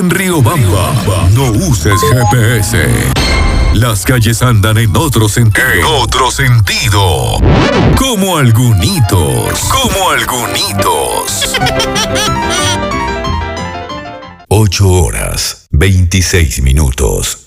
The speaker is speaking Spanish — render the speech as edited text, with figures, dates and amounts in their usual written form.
Riobamba, no uses GPS. Las calles andan en otro sentido. En otro sentido. Como algunitos. Como algunitos. 8 horas, 26 minutos.